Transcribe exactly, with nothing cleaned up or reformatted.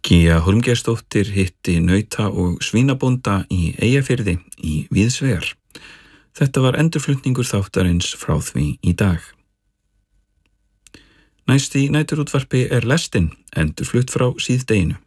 Gía Hólmgeirsdóttir hitti nauta- og svínabónda í Eyjafirði í víðsvegar. Þetta var endurflutningur þáttarins frá því í dag. Næst í næturútvarpi er lestin, endurflutt frá síðdeginu.